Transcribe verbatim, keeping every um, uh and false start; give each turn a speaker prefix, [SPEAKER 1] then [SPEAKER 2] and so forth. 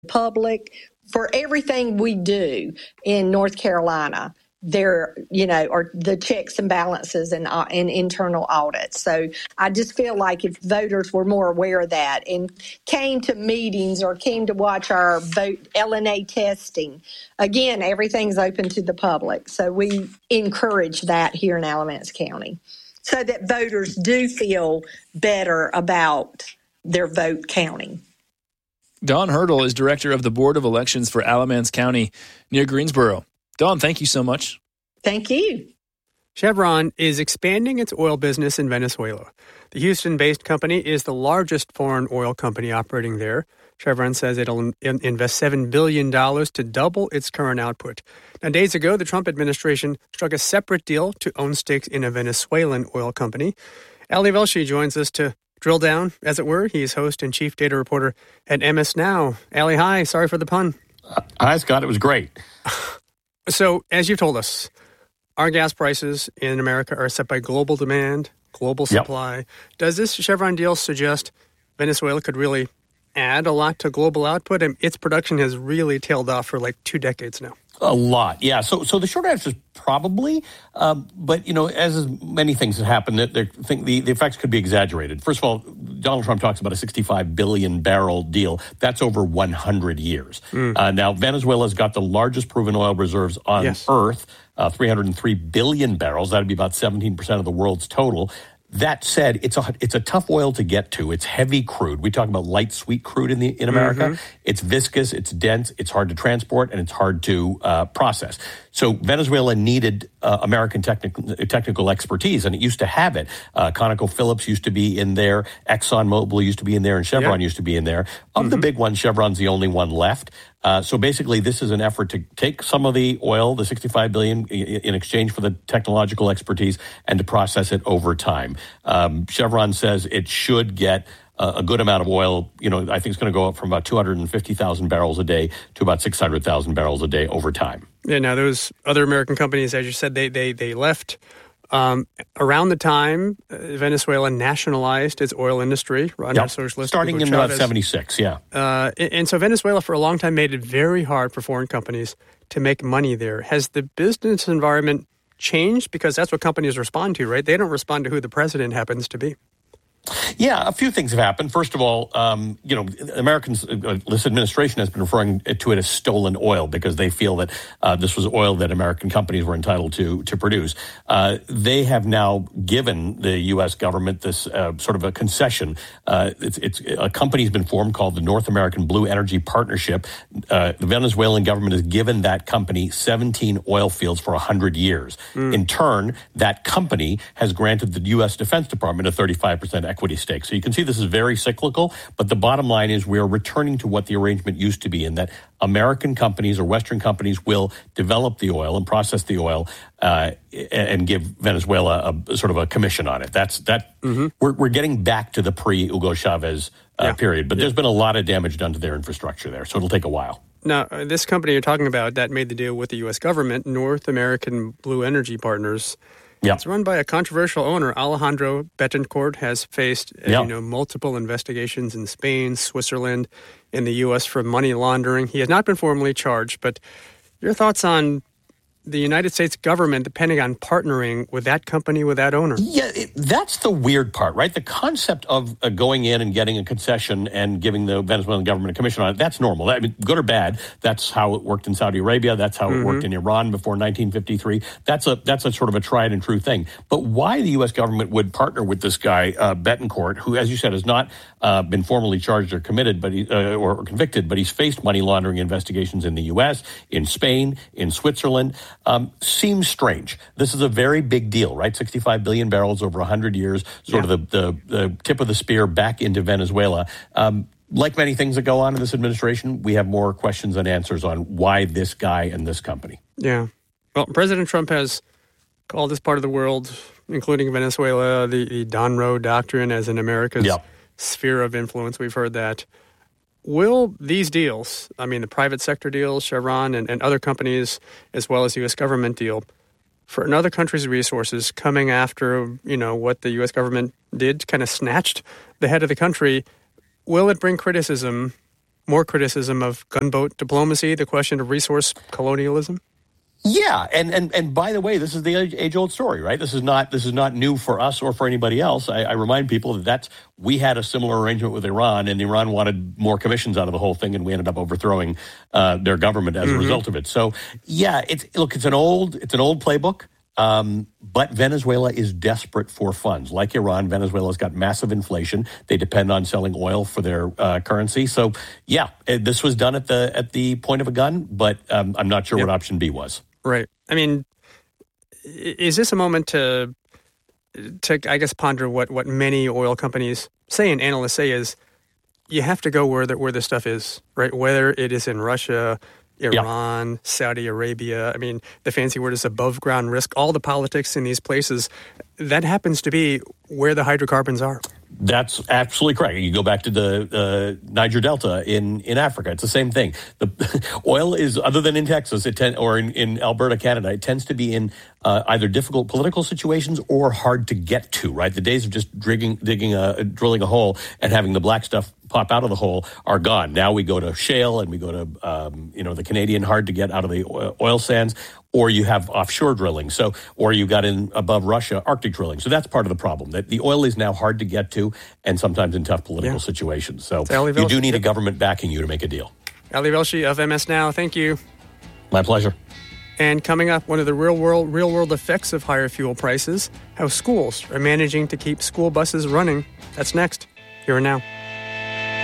[SPEAKER 1] public for everything we do in North Carolina. There, you know, are the checks and balances and, uh, and internal audits. So I just feel like if voters were more aware of that and came to meetings or came to watch our vote L N A testing, again, everything's open to the public. So we encourage that here in Alamance County so that voters do feel better about their vote counting.
[SPEAKER 2] Dawn Hurdle is director of the Board of Elections for Alamance County near Greensboro. Dawn, thank you so much.
[SPEAKER 1] Thank you.
[SPEAKER 3] Chevron is expanding its oil business in Venezuela. The Houston-based company is the largest foreign oil company operating there. Chevron says it'll in- invest seven billion dollars to double its current output. Now, days ago, the Trump administration struck a separate deal to own stakes in a Venezuelan oil company. Ali Velshi joins us to drill down, as it were. He's host and chief data reporter at M S Now. Ali, hi. Sorry for the pun.
[SPEAKER 4] Uh, hi, Scott. It was great.
[SPEAKER 3] So, as you've told us, our gas prices in America are set by global demand, global supply. Yep. Does this Chevron deal suggest Venezuela could really add a lot to global output? And its production has really tailed off for like two decades now.
[SPEAKER 4] A lot, yeah. So, so the short answer is probably, um, but you know, as many things that happen, that think the, the effects could be exaggerated. First of all, Donald Trump talks about a sixty-five billion barrel deal. That's over one hundred years. Mm. Uh, now, Venezuela's got the largest proven oil reserves on yes. Earth, uh, three hundred three billion barrels. That'd be about seventeen percent of the world's total. That said, it's a it's a tough oil to get to. It's heavy crude. We talk about light sweet crude in the in America. Mm-hmm. It's viscous, it's dense, it's hard to transport, and it's hard to uh, process. So Venezuela needed uh, American technical technical expertise, and it used to have it. Uh, ConocoPhillips used to be in there, ExxonMobil used to be in there, and Chevron yeah. used to be in there. Of mm-hmm. the big ones, Chevron's the only one left. Uh, so basically, this is an effort to take some of the oil, the sixty-five billion, in exchange for the technological expertise, and to process it over time. Um, Chevron says it should get uh, a good amount of oil. You know, I think it's going to go up from about two hundred fifty thousand barrels a day to about six hundred thousand barrels a day over time.
[SPEAKER 3] Yeah. Now, those other American companies, as you said, they they they left. Um, around the time uh, Venezuela nationalized its oil industry, under
[SPEAKER 4] yep.
[SPEAKER 3] socialist
[SPEAKER 4] starting
[SPEAKER 3] Hugo
[SPEAKER 4] in
[SPEAKER 3] Chavez.
[SPEAKER 4] about seventy-six, yeah.
[SPEAKER 3] Uh, and, and so Venezuela, for a long time, made it very hard for foreign companies to make money there. Has the business environment changed? Because that's what companies respond to, right? They don't respond to who the president happens to be.
[SPEAKER 4] Yeah, a few things have happened. First of all, um, you know, Americans, uh, this administration has been referring to it as stolen oil because they feel that uh, this was oil that American companies were entitled to to produce. Uh, they have now given the U S government this uh, sort of a concession. Uh, it's, it's a company's been formed called the North American Blue Energy Partnership. Uh, the Venezuelan government has given that company seventeen oil fields for one hundred years. Mm. In turn, that company has granted the U S Defense Department a thirty-five percent equity stake. So you can see this is very cyclical, but the bottom line is we are returning to what the arrangement used to be, in that American companies or Western companies will develop the oil and process the oil uh, and give Venezuela a sort of a commission on it. That's that. Mm-hmm. We're, we're getting back to the pre-Hugo Chavez uh, yeah. period, but yeah. there's been a lot of damage done to their infrastructure there, so it'll take a while.
[SPEAKER 3] Now, uh, this company you're talking about that made the deal with the U S government, North American Blue Energy Partners. Yep. It's run by a controversial owner. Alejandro Betancourt has faced, as yep. you know, multiple investigations in Spain, Switzerland, in the U S for money laundering. He has not been formally charged, but your thoughts on the United States government, the Pentagon, partnering with that company, with that owner?
[SPEAKER 4] Yeah, it, that's the weird part, right? The concept of uh, going in and getting a concession and giving the Venezuelan government a commission on it, that's normal. I mean, good or bad, that's how it worked in Saudi Arabia. That's how mm-hmm. it worked in Iran before nineteen fifty-three. That's a that's a sort of a tried and true thing. But why the U S government would partner with this guy, uh, Betancourt, who, as you said, has not uh, been formally charged or committed, but he, uh, or, or convicted, but he's faced money laundering investigations in the U S, in Spain, in Switzerland. Um, seems strange. This is a very big deal, right? sixty-five billion barrels over one hundred years, sort yeah. of the, the, the tip of the spear back into Venezuela. Um, like many things that go on in this administration, we have more questions than answers on why this guy and this company.
[SPEAKER 3] Yeah. Well, President Trump has called this part of the world, including Venezuela, the, the Donroe Doctrine as in America's yep. sphere of influence. We've heard that. Will these deals, I mean, the private sector deals, Chevron and, and other companies, as well as the U S government deal, for another country's resources coming after, you know, what the U S government did, kind of snatched the head of the country, will it bring criticism more criticism of gunboat diplomacy, the question of resource colonialism.
[SPEAKER 4] Yeah, and, and and by the way, this is the age-old story, right? This is not this is not new for us or for anybody else. I, I remind people that that's we had a similar arrangement with Iran, and Iran wanted more commissions out of the whole thing, and we ended up overthrowing uh, their government as mm-hmm. a result of it. So, yeah, it's look, it's an old it's an old playbook. Um, but Venezuela is desperate for funds. Like Iran, Venezuela's got massive inflation. They depend on selling oil for their uh, currency. So, yeah, this was done at the at the point of a gun, but um, I'm not sure yep. what option B was.
[SPEAKER 3] Right. I mean, is this a moment to, to I guess, ponder what, what many oil companies say and analysts say is you have to go where the, where the stuff is, right? Whether it is in Russia, Iran, yeah. Saudi Arabia. I mean, the fancy word is above ground risk. All the politics in these places, that happens to be where the hydrocarbons are.
[SPEAKER 4] That's absolutely correct. You go back to the uh, Niger Delta in, in Africa. It's the same thing. The oil is, other than in Texas it ten, or in, in Alberta, Canada, it tends to be in uh, either difficult political situations or hard to get to, right? The days of just digging, digging a, drilling a hole and having the black stuff pop out of the hole are gone. Now we go to shale and we go to, um, you know, the Canadian hard to get out of the oil sands, or you have offshore drilling. So, or you got in above Russia, Arctic drilling. So that's part of the problem, that the oil is now hard to get to and sometimes in tough political yeah. situations. So you do need a government backing you to make a deal.
[SPEAKER 3] Ali Velshi of M S Now, thank you.
[SPEAKER 4] My pleasure.
[SPEAKER 3] And coming up, one of the real world, real world effects of higher fuel prices, how schools are managing to keep school buses running. That's next, here and now.